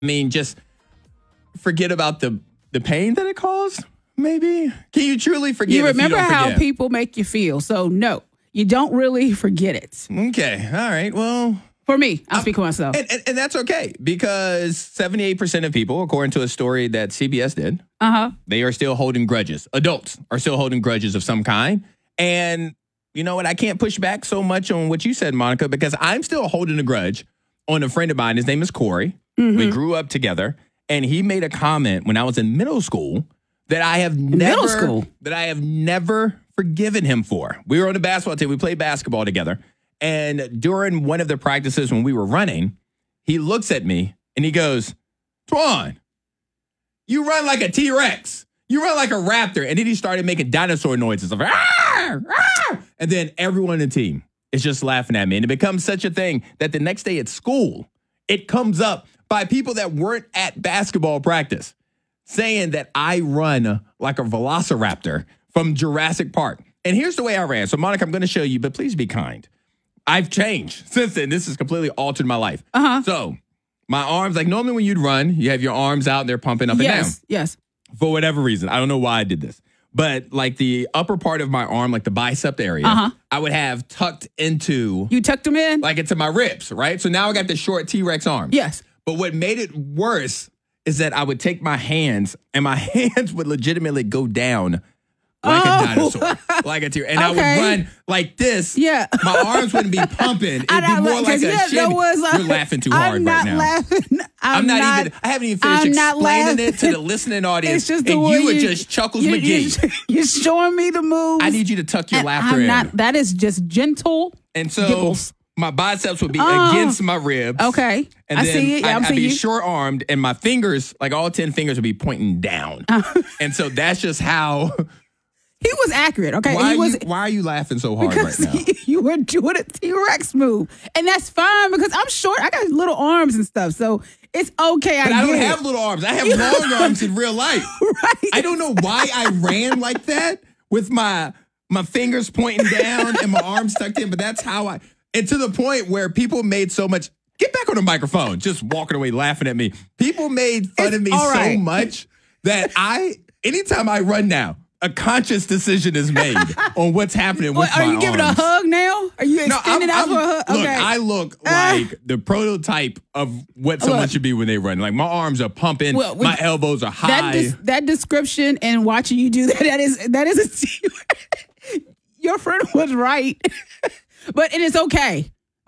I mean, just forget about the pain that it caused, maybe? Can you truly forgive You remember if you don't how forgive? people make you feel. So, no, you don't really forget it. Okay, all right, well... For me, I'll speak for myself. And that's okay, because 78% of people, according to a story that CBS did, they are still holding grudges. Adults are still holding grudges of some kind. And you know what? I can't push back so much on what you said, Monica, because I'm still holding a grudge on a friend of mine. His name is Corey. We grew up together, and he made a comment when I was in middle school that I have never forgiven him for. We were on the basketball team. We played basketball together. And during one of the practices when we were running, he looks at me and he goes, Twan, you run like a T-Rex. You run like a raptor. And then he started making dinosaur noises. Like, "Arr! Arr!" And then everyone in the team is just laughing at me. And it becomes such a thing that the next day at school, it comes up by people that weren't at basketball practice saying that I run like a velociraptor from Jurassic Park. And here's the way I ran. So, Monica, I'm going to show you, but please be kind. I've changed since then. This has completely altered my life. So my arms, like normally when you'd run, you have your arms out and they're pumping up and down. Yes. For whatever reason. I don't know why I did this. But like the upper part of my arm, like the bicep area, I would have tucked into. You tucked them in? Like into my ribs, right? So now I got the short T-Rex arms. Yes. But what made it worse is that I would take my hands and my hands would legitimately go down like a dinosaur, like a T-Rex. And I would run like this. Yeah. My arms wouldn't be pumping. It'd be more like a shin. You're laughing too hard right now. I'm not even, I haven't even finished explaining it to the listening audience. It's just the and way you were just Chuckles McGee. You're showing me the moves. I need you to tuck your laughter in. That is just gentle. And so giggles. My biceps would be against my ribs. Okay. And I then see it. Yeah, I'd be short-armed, and my fingers, like all 10 fingers, would be pointing down. And so that's just how... He was accurate, okay? Why are you laughing so hard right now? You were doing a T-Rex move. And that's fine because I'm short. I got little arms and stuff, so it's okay. But I don't have little arms. I have long arms in real life. Right. I don't know why I ran like that with my fingers pointing down and my arms tucked in, but that's how I... And to the point where people made so much... Get back on the microphone. Just walking away laughing at me. People made fun of me so much that anytime I run now, a conscious decision is made on what's happening with my arms. Are you giving a hug now? Are you extending out for a hug? Look, Okay. I look like the prototype of what someone should be when they run. Like my arms are pumping, my elbows are high. That description and watching you do that is a your friend was right, but it is okay.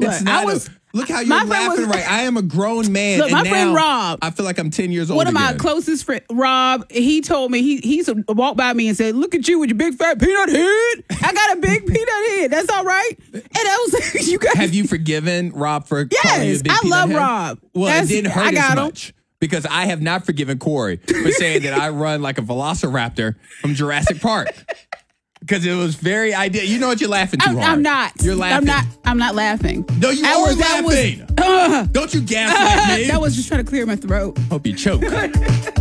Look how you're laughing right. I am a grown man. Look, my friend Rob. I feel like I'm 10 years old One of my closest friends, Rob, he told me, he walked by me and said, look at you with your big fat peanut head. I got a big peanut head. That's all right. And I was like, you guys. Have you forgiven Rob for calling you a big peanut head? Yes, I love Rob. Well, it didn't hurt as much. Because I have not forgiven Corey for saying that I run like a velociraptor from Jurassic Park. Because it was very ideal. You know what? You're laughing too hard. I'm not. You're laughing. I'm not laughing. No, you are laughing. Don't you gaslight me. That was just trying to clear my throat. Hope you choke.